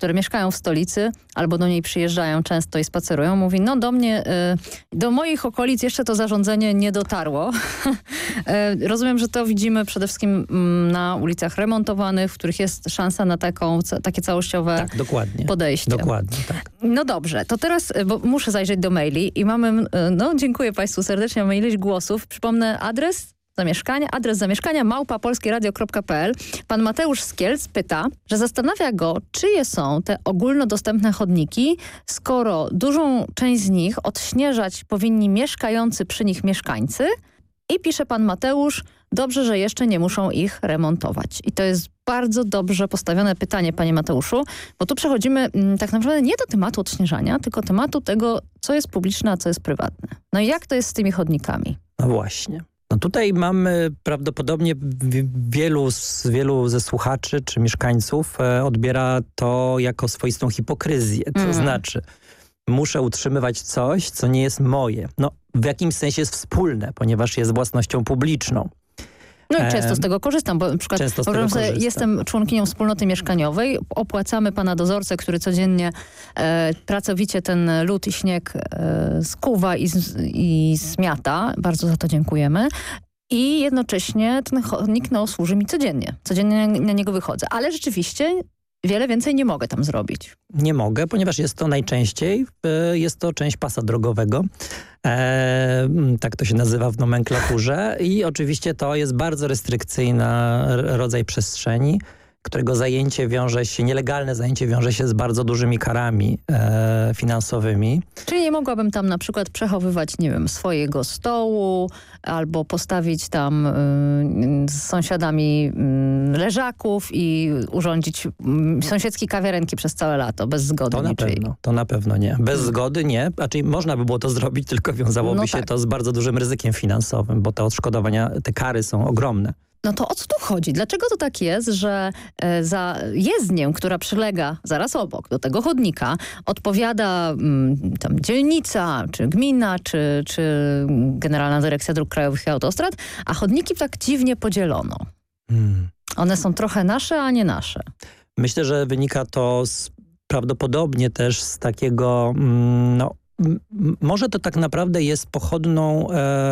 które mieszkają w stolicy albo do niej przyjeżdżają często i spacerują, mówi, no do mnie, do moich okolic jeszcze to zarządzenie nie dotarło. Rozumiem, że to widzimy przede wszystkim na ulicach remontowanych, w których jest szansa na takie całościowe tak, dokładnie, podejście. Dokładnie, tak. No dobrze, to teraz, bo muszę zajrzeć do maili i mamy, no dziękuję Państwu serdecznie, mamy ileś głosów. Przypomnę adres zamieszkania @polskieradio.pl. Pan Mateusz z Kielc pyta, że zastanawia go, czyje są te ogólnodostępne chodniki, skoro dużą część z nich odśnieżać powinni mieszkający przy nich mieszkańcy. I pisze pan Mateusz, dobrze, że jeszcze nie muszą ich remontować. I to jest bardzo dobrze postawione pytanie, panie Mateuszu, bo tu przechodzimy tak naprawdę nie do tematu odśnieżania, tylko tematu tego, co jest publiczne, a co jest prywatne. No i jak to jest z tymi chodnikami? No właśnie. No tutaj mamy prawdopodobnie wielu ze słuchaczy czy mieszkańców odbiera to jako swoistą hipokryzję. To znaczy, muszę utrzymywać coś, co nie jest moje. No w jakimś sensie jest wspólne, ponieważ jest własnością publiczną. No i często z tego korzystam, bo na przykład jestem członkinią wspólnoty mieszkaniowej, opłacamy pana dozorcę, który codziennie pracowicie ten lód i śnieg skuwa i zmiata. Bardzo za to dziękujemy. I jednocześnie ten chodnik służy mi codziennie. Codziennie na niego wychodzę. Ale rzeczywiście wiele więcej nie mogę tam zrobić. Nie mogę, ponieważ jest to najczęściej, jest to część pasa drogowego. Tak to się nazywa w nomenklaturze. I oczywiście to jest bardzo restrykcyjny rodzaj przestrzeni, którego nielegalne zajęcie wiąże się z bardzo dużymi karami finansowymi. Czyli nie mogłabym tam na przykład przechowywać, nie wiem, swojego stołu albo postawić tam z sąsiadami leżaków i urządzić sąsiedzkie kawiarenki przez całe lato, bez zgody niczyjej. To na pewno nie. Bez zgody nie. Znaczy można by było to zrobić, tylko wiązałoby się to z bardzo dużym ryzykiem finansowym, bo te odszkodowania, te kary są ogromne. No to o co tu chodzi? Dlaczego to tak jest, że za jezdnię, która przylega zaraz obok do tego chodnika, odpowiada tam dzielnica, czy gmina, czy Generalna Dyrekcja Dróg Krajowych i Autostrad, a chodniki tak dziwnie podzielono? One są trochę nasze, a nie nasze. Myślę, że wynika to prawdopodobnie też z takiego, może to tak naprawdę jest pochodną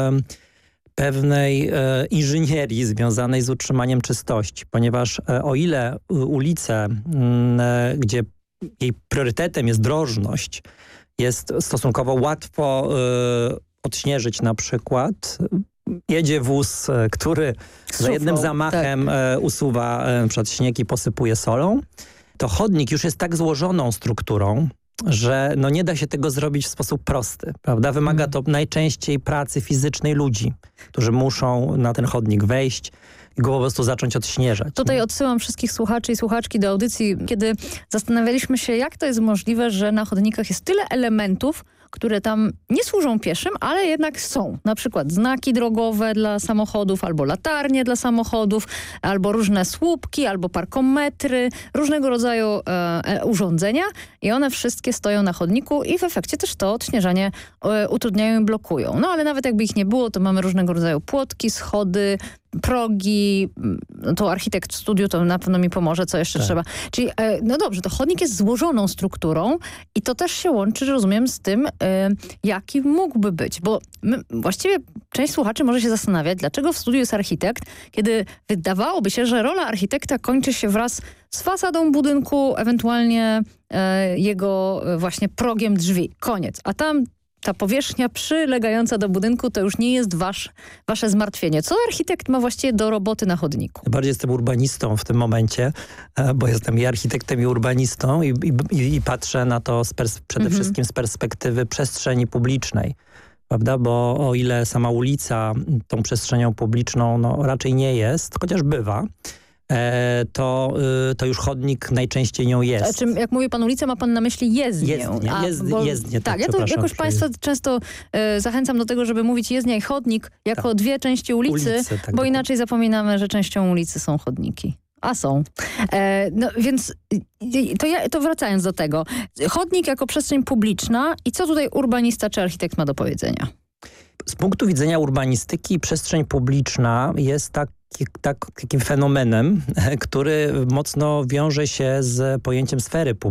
pewnej inżynierii związanej z utrzymaniem czystości, ponieważ o ile ulice, gdzie jej priorytetem jest drożność, jest stosunkowo łatwo odśnieżyć na przykład, jedzie wóz, który za jednym zamachem usuwa przed śnieg i posypuje solą, to chodnik już jest tak złożoną strukturą, że nie da się tego zrobić w sposób prosty, prawda? Wymaga to najczęściej pracy fizycznej ludzi, którzy muszą na ten chodnik wejść i go po prostu zacząć odśnieżać. Tutaj odsyłam wszystkich słuchaczy i słuchaczki do audycji, kiedy zastanawialiśmy się, jak to jest możliwe, że na chodnikach jest tyle elementów, które tam nie służą pieszym, ale jednak są. Na przykład znaki drogowe dla samochodów, albo latarnie dla samochodów, albo różne słupki, albo parkometry, różnego rodzaju urządzenia i one wszystkie stoją na chodniku i w efekcie też to odśnieżanie utrudniają i blokują. No ale nawet jakby ich nie było, to mamy różnego rodzaju płotki, schody, progi, to architekt w studiu to na pewno mi pomoże, co jeszcze trzeba. Czyli no dobrze, to chodnik jest złożoną strukturą i to też się łączy, rozumiem, z tym, jaki mógłby być. Bo właściwie część słuchaczy może się zastanawiać, dlaczego w studiu jest architekt, kiedy wydawałoby się, że rola architekta kończy się wraz z fasadą budynku, ewentualnie jego właśnie progiem drzwi. Koniec. A tam ta powierzchnia przylegająca do budynku to już nie jest wasze zmartwienie. Co architekt ma właściwie do roboty na chodniku? Bardziej jestem urbanistą w tym momencie, bo jestem i architektem, i urbanistą i patrzę na to przede wszystkim z perspektywy przestrzeni publicznej. Prawda? Bo o ile sama ulica tą przestrzenią publiczną raczej nie jest, chociaż bywa, to już chodnik najczęściej nią jest. Czym, jak mówi pan ulicę, ma pan na myśli jezdnię? Jezdnię. Tak, ja to jakoś państwa często zachęcam do tego, żeby mówić jezdnia i chodnik jako dwie części ulicy, bo inaczej zapominamy, że częścią ulicy są chodniki. A są. Więc to wracając do tego. Chodnik jako przestrzeń publiczna i co tutaj urbanista czy architekt ma do powiedzenia? Z punktu widzenia urbanistyki przestrzeń publiczna jest takim fenomenem, który mocno wiąże się z pojęciem sfery publicznej.